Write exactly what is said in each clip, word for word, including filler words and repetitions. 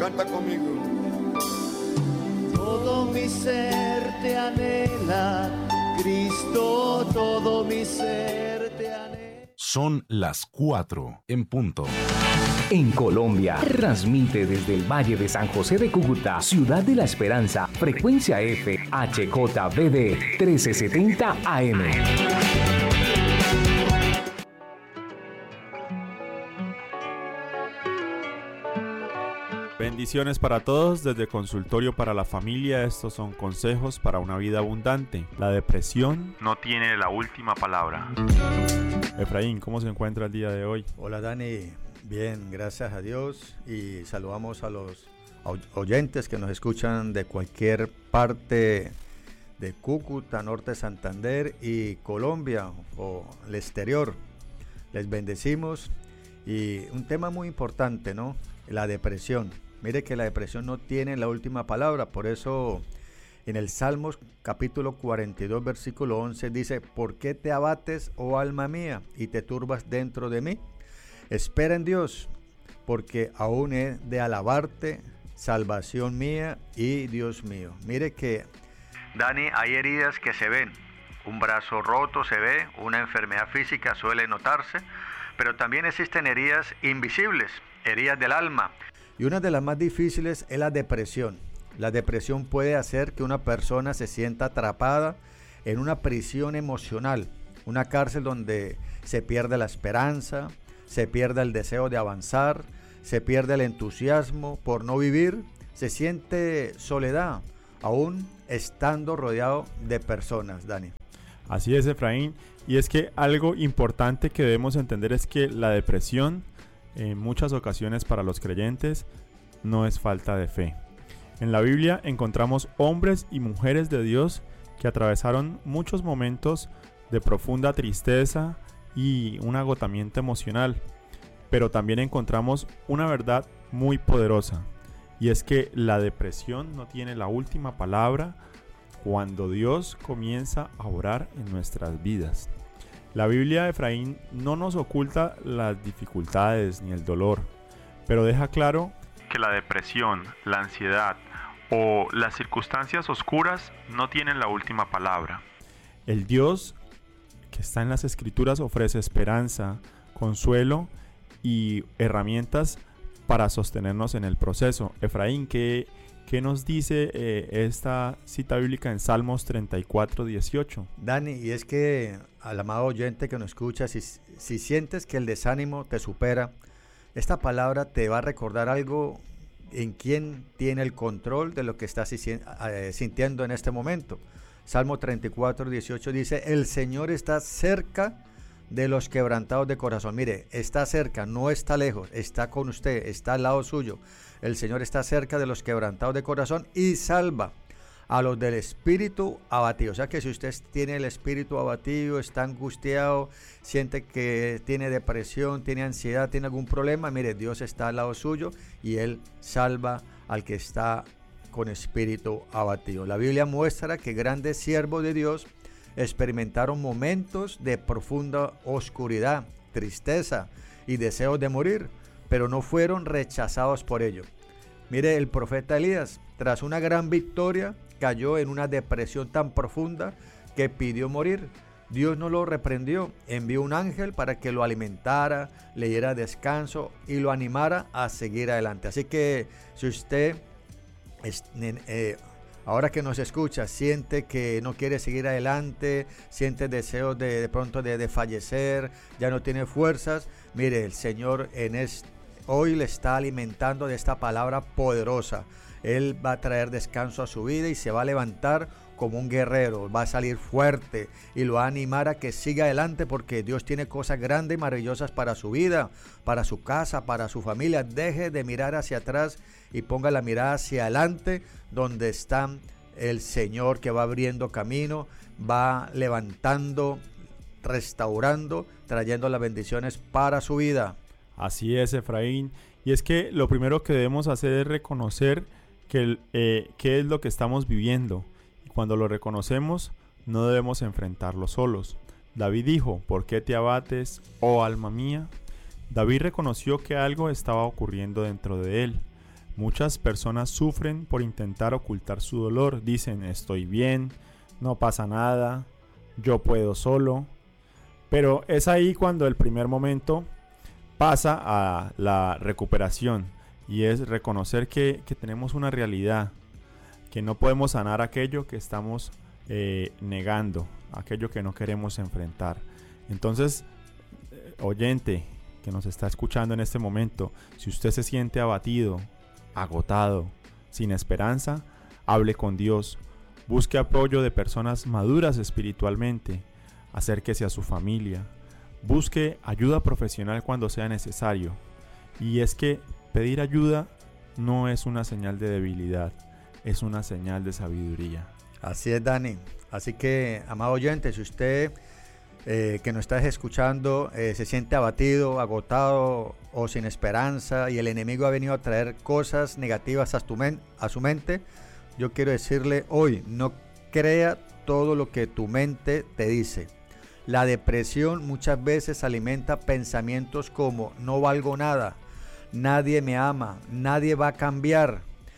Canta conmigo. Todo mi ser te anhela, Cristo, todo mi ser te anhela. Son las cuatro en punto. En Colombia, transmite desde el Valle de San José de Cúcuta, Ciudad de la Esperanza, frecuencia F, H J V D trece setenta A M. Bendiciones para todos desde Consultorio para la Familia. Estos son consejos para una vida abundante. La depresión no tiene la última palabra. Efraín, ¿cómo se encuentra el día de hoy? Hola Dani, bien, gracias a Dios, y saludamos a los oyentes que nos escuchan de cualquier parte de Cúcuta, Norte de Santander y Colombia o el exterior. Les bendecimos, y un tema muy importante, ¿no? La depresión. Mire que la depresión no tiene la última palabra, por eso en el Salmos capítulo cuarenta y dos versículo once dice: ¿por qué te abates, oh alma mía, y te turbas dentro de mí? Espera en Dios, porque aún he de alabarte, salvación mía y Dios mío. Mire que, Dani, hay heridas que se ven, un brazo roto se ve, una enfermedad física suele notarse, pero también existen heridas invisibles, heridas del alma. Y una de las más difíciles es la depresión. La depresión puede hacer que una persona se sienta atrapada en una prisión emocional, una cárcel donde se pierde la esperanza, se pierde el deseo de avanzar, se pierde el entusiasmo por no vivir, se siente soledad, aún estando rodeado de personas, Dani. Así es, Efraín, y es que algo importante que debemos entender es que la depresión, en muchas ocasiones para los creyentes, no es falta de fe. En la Biblia encontramos hombres y mujeres de Dios que atravesaron muchos momentos de profunda tristeza y un agotamiento emocional, pero también encontramos una verdad muy poderosa, y es que la depresión no tiene la última palabra cuando Dios comienza a obrar en nuestras vidas. La Biblia, Efraín, no nos oculta las dificultades ni el dolor, pero deja claro que la depresión, la ansiedad o las circunstancias oscuras no tienen la última palabra. El Dios que está en las Escrituras ofrece esperanza, consuelo y herramientas para sostenernos en el proceso. Efraín, ¿qué, qué nos dice eh, esta cita bíblica en Salmos treinta y cuatro, dieciocho? Dani, y es que al amado oyente que nos escucha, si, si sientes que el desánimo te supera, esta palabra te va a recordar algo en quién tiene el control de lo que estás sintiendo en este momento. Salmo treinta y cuatro, dieciocho dice: el Señor está cerca de los quebrantados de corazón. Mire, está cerca, no está lejos, está con usted, está al lado suyo. El Señor está cerca de los quebrantados de corazón y salva a los del espíritu abatido. O sea que si usted tiene el espíritu abatido, está angustiado, siente que tiene depresión, tiene ansiedad, tiene algún problema, mire, Dios está al lado suyo y Él salva al que está con espíritu abatido. La Biblia muestra que grandes siervos de Dios experimentaron momentos de profunda oscuridad, tristeza y deseos de morir, pero no fueron rechazados por ello. Mire, el profeta Elías, tras una gran victoria, cayó en una depresión tan profunda que pidió morir. Dios no lo reprendió, envió un ángel para que lo alimentara, le diera descanso y lo animara a seguir adelante. Así que si usted es, eh, ahora que nos escucha, siente que no quiere seguir adelante, siente deseos de, de pronto de, de fallecer, ya no tiene fuerzas, mire, el Señor en este, hoy le está alimentando de esta palabra poderosa. Él va a traer descanso a su vida y se va a levantar como un guerrero, va a salir fuerte y lo va a animar a que siga adelante, porque Dios tiene cosas grandes y maravillosas para su vida, para su casa, para su familia. Deje de mirar hacia atrás y ponga la mirada hacia adelante, donde está el Señor, que va abriendo camino, va levantando, restaurando, trayendo las bendiciones para su vida. Así es, Efraín, y es que lo primero que debemos hacer es reconocer que, eh, qué es lo que estamos viviendo, y cuando lo reconocemos no debemos enfrentarlo solos. David dijo: ¿por qué te abates, oh alma mía? David reconoció que algo estaba ocurriendo dentro de él, Muchas personas sufren por intentar ocultar su dolor. Dicen, estoy bien, no pasa nada, yo puedo solo. Pero es ahí cuando el primer momento pasa a la recuperación, y es reconocer que, que tenemos una realidad, que no podemos sanar aquello que estamos eh, negando, aquello que no queremos enfrentar. Entonces, eh, oyente que nos está escuchando en este momento, si usted se siente abatido, agotado, sin esperanza, hable con Dios, busque apoyo de personas maduras espiritualmente, acérquese a su familia, busque ayuda profesional cuando sea necesario. Y es que pedir ayuda no es una señal de debilidad, es una señal de sabiduría. Así es, Dani. Así que, amado oyente, si usted eh, que nos está escuchando eh, se siente abatido, agotado o sin esperanza, y el enemigo ha venido a traer cosas negativas a, tu men- a su mente, yo quiero decirle hoy, no crea todo lo que tu mente te dice. La depresión muchas veces alimenta pensamientos como no valgo nada, nadie me ama, nadie va a cambiar,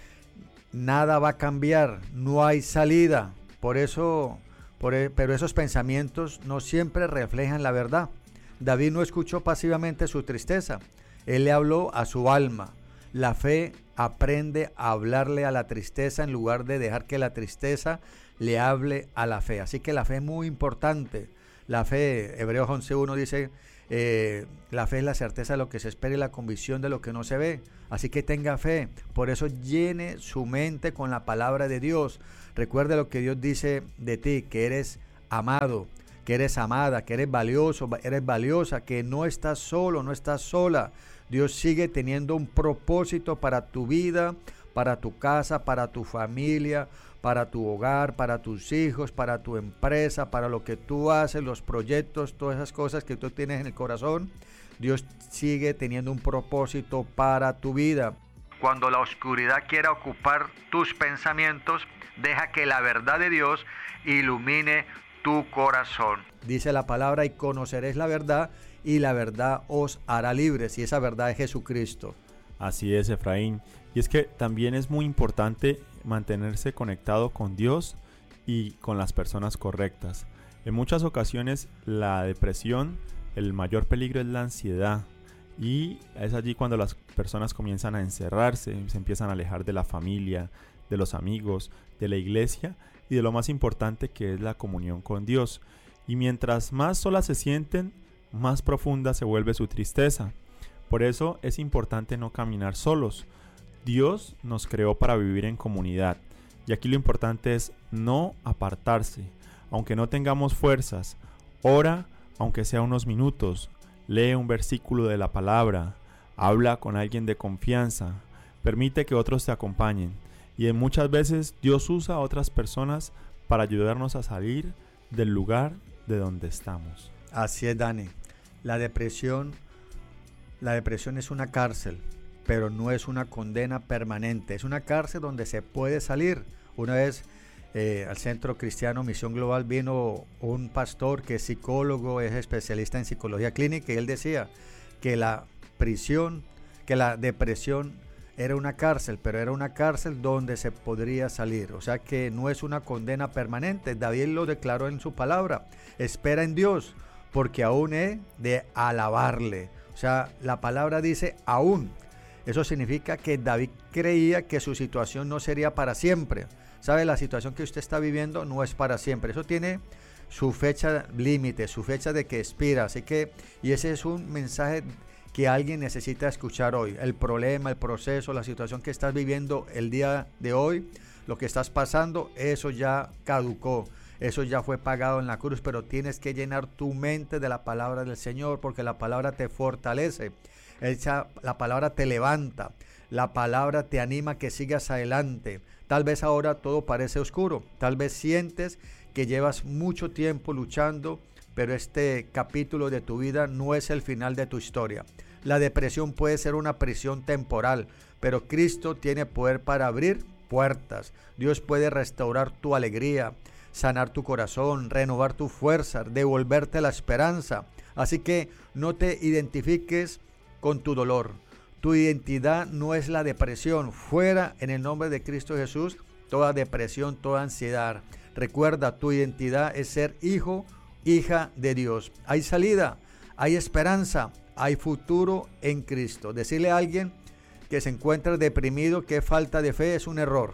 nada va a cambiar, no hay salida. Por eso, por, pero esos pensamientos no siempre reflejan la verdad. David no escuchó pasivamente su tristeza, él le habló a su alma. La fe aprende a hablarle a la tristeza en lugar de dejar que la tristeza le hable a la fe. Así que la fe es muy importante. La fe, Hebreos once uno dice, eh, la fe es la certeza de lo que se espera y la convicción de lo que no se ve. Así que tenga fe. Por eso llene su mente con la palabra de Dios. Recuerde lo que Dios dice de ti, que eres amado, que eres amada, que eres valioso, eres valiosa, que no estás solo, no estás sola. Dios sigue teniendo un propósito para tu vida, para tu casa, para tu familia, para tu hogar, para tus hijos, para tu empresa, para lo que tú haces, los proyectos, todas esas cosas que tú tienes en el corazón. Dios sigue teniendo un propósito para tu vida. Cuando la oscuridad quiera ocupar tus pensamientos, deja que la verdad de Dios ilumine tu corazón. Dice la palabra, y conoceréis la verdad, y la verdad os hará libres, y esa verdad es Jesucristo. Así es, Efraín. Y es que también es muy importante mantenerse conectado con Dios y con las personas correctas. En muchas ocasiones la depresión, el mayor peligro es la ansiedad, y es allí cuando las personas comienzan a encerrarse, se empiezan a alejar de la familia, de los amigos, de la iglesia y de lo más importante, que es la comunión con Dios. Y mientras más solas se sienten, más profunda se vuelve su tristeza. Por eso es importante no caminar solos. Dios nos creó para vivir en comunidad, y aquí lo importante es no apartarse. Aunque no tengamos fuerzas, ora aunque sea unos minutos, lee un versículo de la palabra, habla con alguien de confianza, permite que otros te acompañen. Y en muchas veces Dios usa a otras personas para ayudarnos a salir del lugar de donde estamos. Así es, Dani. La depresión, la depresión es una cárcel, pero no es una condena permanente. Es una cárcel donde se puede salir. Una vez eh, al Centro Cristiano Misión Global vino un pastor que es psicólogo, es especialista en psicología clínica, y él decía que la prisión, que la depresión era una cárcel, pero era una cárcel donde se podría salir. O sea que no es una condena permanente. David lo declaró en su palabra. Espera en Dios, porque aún he de alabarle. O sea, la palabra dice aún. Eso significa que David creía que su situación no sería para siempre. ¿Sabe? La situación que usted está viviendo no es para siempre. Eso tiene su fecha límite, su fecha de que expira. Así que, y ese es un mensaje que alguien necesita escuchar hoy. El problema, el proceso, la situación que estás viviendo el día de hoy, lo que estás pasando, eso ya caducó. Eso ya fue pagado en la cruz, pero tienes que llenar tu mente de la palabra del Señor, porque la palabra te fortalece. Esa, la palabra te levanta, la palabra te anima a que sigas adelante. Tal vez ahora todo parece oscuro, tal vez sientes que llevas mucho tiempo luchando, pero este capítulo de tu vida no es el final de tu historia. La depresión puede ser una prisión temporal, pero Cristo tiene poder para abrir puertas. Dios puede restaurar tu alegría, sanar tu corazón, renovar tu fuerza, devolverte la esperanza. Así que no te identifiques con tu dolor. Tu identidad no es la depresión. Fuera en el nombre de Cristo Jesús toda depresión, toda ansiedad. Recuerda, tu identidad es ser hijo, hija de Dios. Hay salida, hay esperanza, hay futuro en Cristo. Decirle a alguien que se encuentra deprimido que es falta de fe es un error.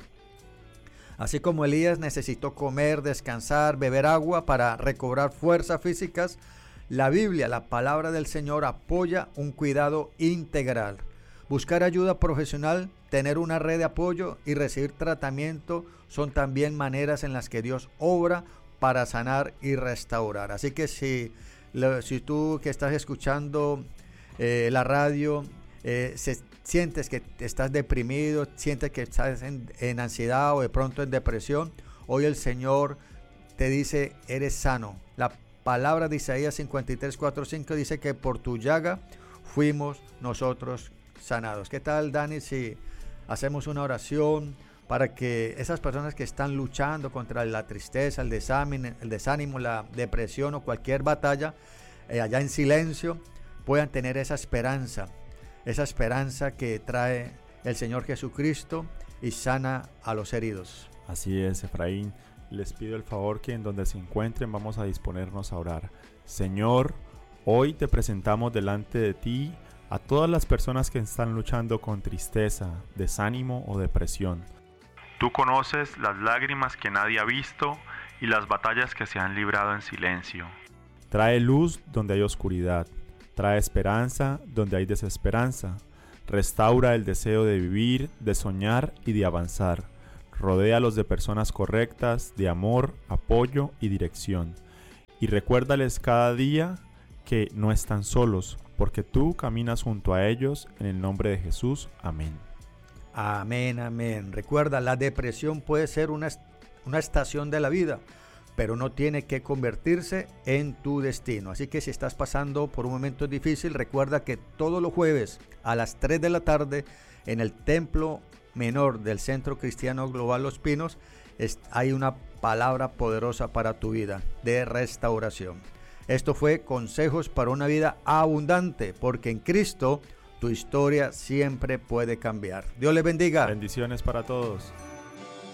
Así como Elías necesitó comer, descansar, beber agua para recobrar fuerzas físicas, la Biblia, la palabra del Señor, apoya un cuidado integral. Buscar ayuda profesional, tener una red de apoyo y recibir tratamiento son también maneras en las que Dios obra para sanar y restaurar. Así que si, si tú que estás escuchando eh, la radio, eh, se, sientes que estás deprimido, sientes que estás en, en ansiedad o de pronto en depresión, hoy el Señor te dice, eres sano. La palabra de Isaías cincuenta y tres, cuatro, cinco dice que por tu llaga fuimos nosotros sanados. ¿Qué tal, Dani, si hacemos una oración para que esas personas que están luchando contra la tristeza, el desánimo, el desánimo, la depresión o cualquier batalla, eh, allá en silencio, puedan tener esa esperanza, esa esperanza que trae el Señor Jesucristo y sana a los heridos? Así es, Efraín. Les pido el favor que en donde se encuentren vamos a disponernos a orar. Señor, hoy te presentamos delante de ti a todas las personas que están luchando con tristeza, desánimo o depresión. Tú conoces las lágrimas que nadie ha visto y las batallas que se han librado en silencio. Trae luz donde hay oscuridad, trae esperanza donde hay desesperanza. Restaura el deseo de vivir, de soñar y de avanzar. Rodéalos de personas correctas, de amor, apoyo y dirección. Y recuérdales cada día que no están solos, porque tú caminas junto a ellos, en el nombre de Jesús. Amén. Amén, amén. Recuerda, la depresión puede ser una, una estación de la vida, pero no tiene que convertirse en tu destino. Así que si estás pasando por un momento difícil, recuerda que todos los jueves a las tres de la tarde en el Templo Menor del Centro Cristiano Global Los Pinos es, hay una palabra poderosa para tu vida de restauración. Esto fue Consejos para una vida abundante, porque en Cristo tu historia siempre puede cambiar. Dios les bendiga. Bendiciones para todos.